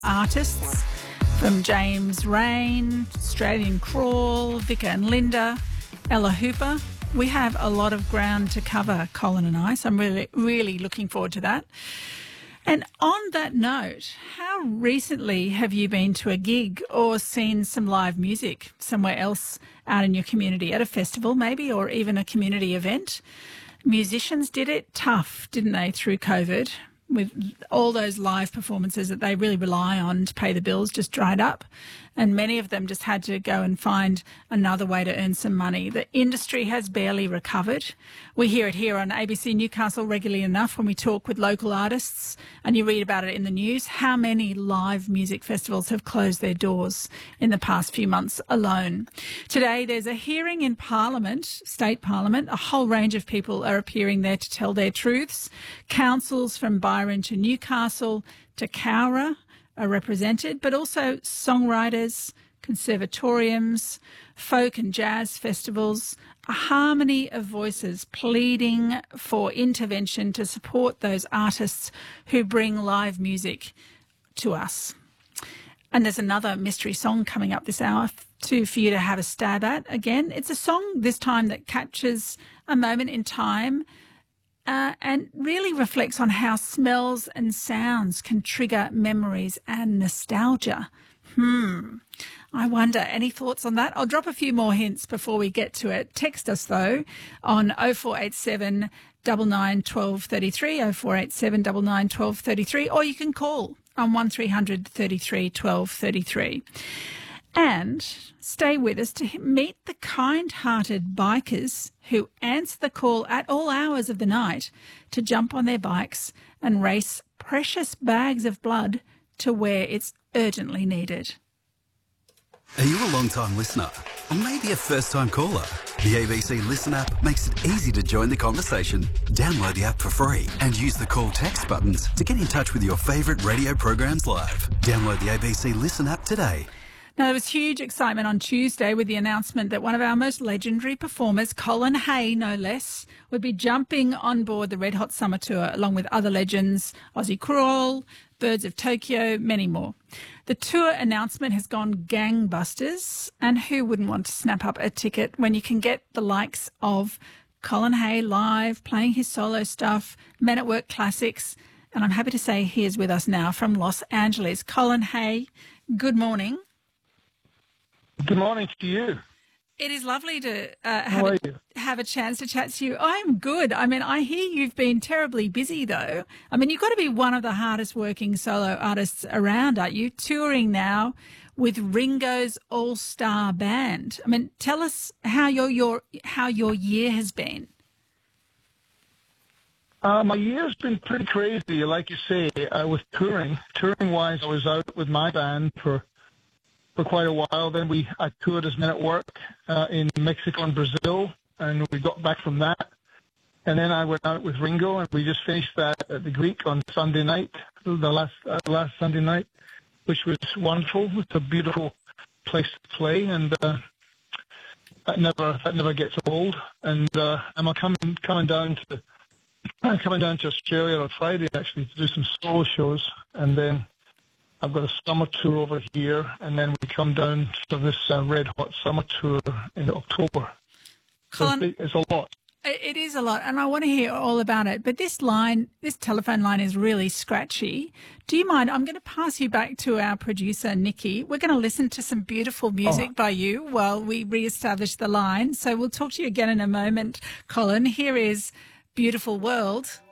artists from James Rain, Australian Crawl, Vika and Linda, Ella Hooper. We have a lot of ground to cover, Colin and I, so I'm really looking forward to that. And on that note, how recently have you been to a gig or seen some live music somewhere else out in your community, at a festival maybe, or even a community event? Musicians did it tough, didn't they, through COVID, with all those live performances that they really rely on to pay the bills just dried up. And many of them just had to go and find another way to earn some money. The industry has barely recovered. We hear it here on ABC Newcastle regularly enough when we talk with local artists, and you read about it in the news, how many live music festivals have closed their doors in the past few months alone. Today, there's a hearing in Parliament, State Parliament. A whole range of people are appearing there to tell their truths. Councils from Byron to Newcastle to Cowra are represented, but also songwriters, conservatoriums, folk and jazz festivals, a harmony of voices pleading for intervention to support those artists who bring live music to us. And there's another mystery song coming up this hour too for you to have a stab at. Again, it's a song this time that captures a moment in time and really reflects on how smells and sounds can trigger memories and nostalgia. I wonder, any thoughts on that? I'll drop a few more hints before we get to it. Text us, though, on 0487 99 12 33, 0487 99 12 33, or you can call on 1300 33 12 33. And stay with us to meet the kind-hearted bikers who answer the call at all hours of the night to jump on their bikes and race precious bags of blood to where it's urgently needed. Are you a long-time listener? Or maybe a first-time caller? The ABC Listen app makes it easy to join the conversation. Download the app for free and use the call text buttons to get in touch with your favourite radio programs live. Download the ABC Listen app today. Now, there was huge excitement on Tuesday with the announcement that one of our most legendary performers, Colin Hay, no less, would be jumping on board the Red Hot Summer Tour along with other legends, Ozzy Crawl, Birds of Tokyo, many more. The tour announcement has gone gangbusters, and who wouldn't want to snap up a ticket when you can get the likes of Colin Hay live, playing his solo stuff, Men at Work classics, and I'm happy to say he is with us now from Los Angeles. Colin Hay, good morning. Good morning to you. It is lovely to have a chance to chat to you. I'm good. I mean, I hear you've been terribly busy, though. I mean, you've got to be one of the hardest working solo artists around, aren't you? Touring now with Ringo's all-star band. I mean, tell us how your year has been. My year's been pretty crazy, like you say. I was touring. Touring-wise, I was out with my band for quite a while. Then I toured as Men at Work in Mexico and Brazil, and we got back from that. And then I went out with Ringo, and we just finished that at the Greek on Sunday night, the last Sunday night, which was wonderful. It's a beautiful place to play, and that never gets old. And I'm coming down to Australia on Friday actually to do some solo shows, and then I've got a summer tour over here, and then we come down for this Red Hot Summer Tour in October. Colin, so it's a lot. It is a lot, and I want to hear all about it. But this telephone line is really scratchy. Do you mind? I'm going to pass you back to our producer, Nikki. We're going to listen to some beautiful music by you while we re-establish the line. So we'll talk to you again in a moment, Colin. Here is Beautiful World.